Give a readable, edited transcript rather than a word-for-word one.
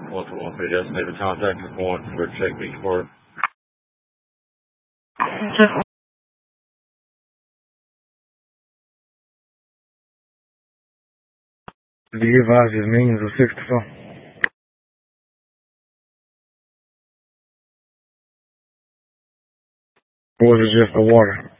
What's the just made the contact with one for check each part. Did you advise his means of 64? Or was it just the water?